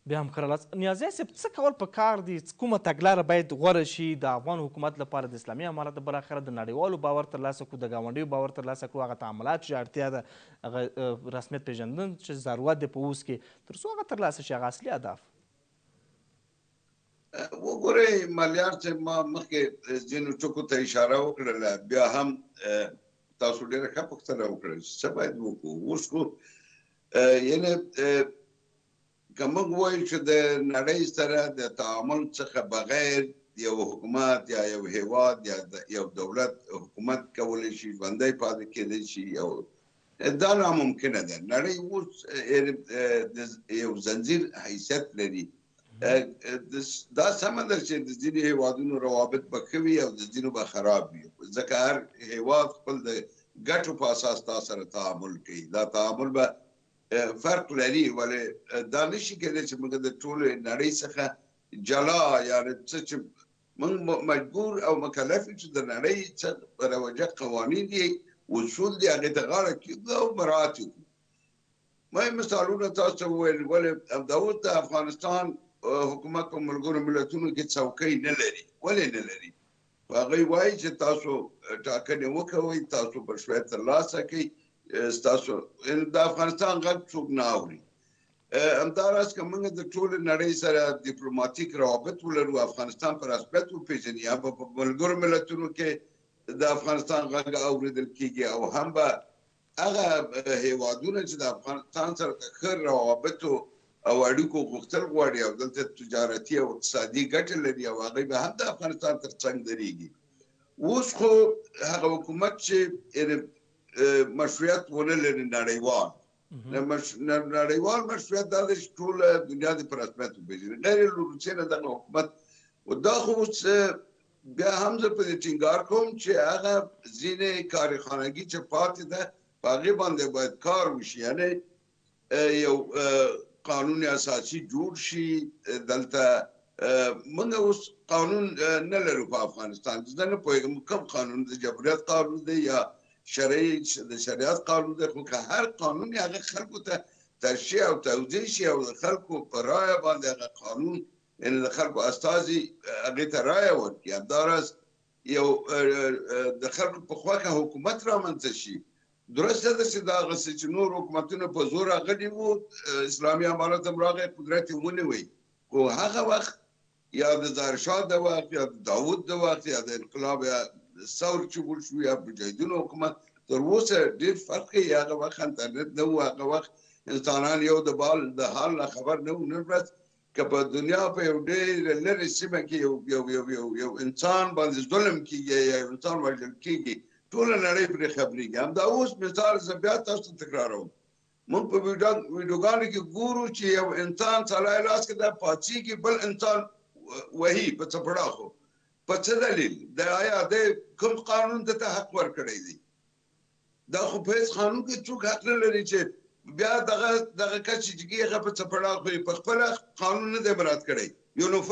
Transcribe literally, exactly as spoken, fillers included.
بیا هم ښه راغلاست. نیازی صاحب څه کول پکار دي، کومه تګلاره باید غوره شي د افغان حکومت لپاره د اسلامي امارت بالاخره د نړیوالو باور ترلاسه کړو، د ګاونډیو باور ترلاسه کړو، هغه تعاملات چې اړتیا ده، هغه رسمیت پېژندنه چې ضرورت دی په اوس کې، تر څو هغه ترلاسه شي، هغه اصلي اهداف. وګورئ ملیار صاحب ما مخکې ځینو ټکو ته اشاره وکړله، بیا هم تاسو ډېره ښه پوښتنه وکړه چې څه باید وکړو. اوس خو یعنې که موږ ووایو چې د نړۍ سره د تعامل څخه بغیر یو حکومت یا یو هیواد یا یو دولت حکومت کولی شي، ژوندی پاتې کېدی شي، یو دا ناممکنه ده. نړۍ اوس یو زنځیر حیثیت لري. دا سمه ده چې د ځینې هیوادونو روابط به ښه وي او د ځینو به خراب وي، ځکه هر هیواد خپل د ګټو په اساس تا سره تعامل کوي. دا تعامل به فرق لري، ولې دا نشي کېدای چې موږ د ټولې نړۍ څخه جلا، یعنې څه چې موږ مجبور او مکلف یو چې د نړۍ څخه په رواجه قوانین دي، اصول دي، هغې ته غاړه کېږدو او مراعات وکړو. ما یې مثالونه تاسو ته وویل، ولې همدا اوس د افغانستان حکومت په ملګرو ملتونو کې څوکۍ نه لري. ولې نه لري؟ هغوی وایي چې تاسو ټاکنې وکوئ، تاسو مشروعیت ترلاسه کړئ، ستاسو د افغانستان غږ څوک نه اوري. همداراز که موږ د ټولې نړۍ سره ډیپلوماتیک روابط ولرو، افغانستان په رسمیت وپېژني، هم به په ملګرو ملتونو کې د افغانستان غږ اورېدل کېږي، او هم به هغه هیوادونه چې د افغانستان سره د ښه روابطو او اړیکو غوښتل غواړي او دلته تجارتي او اقتصادي ګټه لري، او هغوی به هم د افغانستان تر څنګ درېږي. اوس خو هغه حکومت چې مشروعیت ونه لري نړیوال، نړیوال مشروعیت دا دی چې ټوله دنیا دې په رسمیت وپېژني، غیر له روسیې نه دغه حکومت. دا خو اوس بیا هم زه په دې ټینګار کوم چې هغه ځینې کارخانګي چې پاتې ده په هغې باندې باید کار وشي، یعنې یو قانون اساسي جوړ شي. دلته موږ اوس قانون نه لرو په افغانستان، زه نه پوهېږم کوم قانون د جمهوریت قانون دی یا شرعي د شریعت قانون دی، خو که هر قانون هغه خلکو ته تشریح او توضیح شي او د خلکو په رایه باندې هغه قانون، یعنې د خلکو استازي هغې ته رایه ورکړي، همداراز یو د خلکو په خوښه حکومت رامنځته شي. درسته ده چې دغسې چې نور حکومتونه په زور راغلي وو، اسلامي امارت هم راغی قدرت یې ونیوی، خو هغه وخت یا د ظاهرشاه د وخت یا د داود د وخت یا د انقلاب یا ثور چې جوړ شو یا مجاهدینو حکومت، تر اوسه ډېر فرق کوي. هغه وخت انټرنټ نه و، هغه وخت انسانان یو د بال د حال نه خبر نه و. نن ورځ که په دنیا په یو ډېر لرې سیمه کې یو یو یو یو یو انسان باندې ظلم کېږي یا یو انسان وژل کېږي، ټوله نړۍ پرې خبرېږي. همدا اوس مثال زه بیا تاسو ته تکراروم، موږ په ویډیوګانو کې ګورو چې یو انسان سړی لاس کې دا پاڅېږي، بل انسان وهي په څپړاخو. په څه دلیل؟ د آیا د کوم قانون ته حق ورکړی دی؟ دا خو په هېڅ قانون کې څوک حق نه لري چې بیا دغه دغه کس چې کېږي هغه په څپړاخو په خپله قانون نه دی مراعت کړی. یو نفر